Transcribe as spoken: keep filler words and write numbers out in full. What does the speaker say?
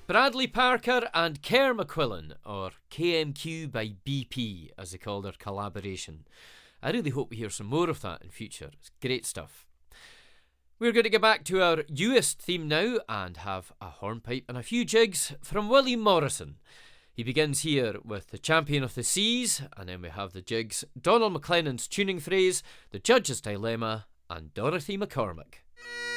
Bradley Parker and Kerr McQuillan, or K M Q by B P as they call their collaboration. I really hope we hear some more of that in future. It's great stuff. We're going to get back to our newest theme now and have a hornpipe and a few jigs from Willie Morrison. He begins here with the Champion of the Seas, and then we have the jigs Donald McLennan's Tuning Phrase, The Judge's Dilemma, and Dorothy McCormick.